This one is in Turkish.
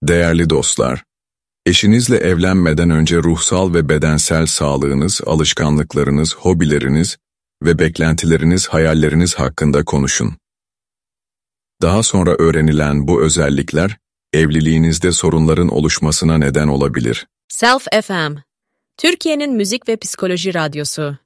Değerli dostlar, eşinizle evlenmeden önce ruhsal ve bedensel sağlığınız, alışkanlıklarınız, hobileriniz ve beklentileriniz, hayalleriniz hakkında konuşun. Daha sonra öğrenilen bu özellikler, evliliğinizde sorunların oluşmasına neden olabilir. Self FM, Türkiye'nin müzik ve psikoloji radyosu.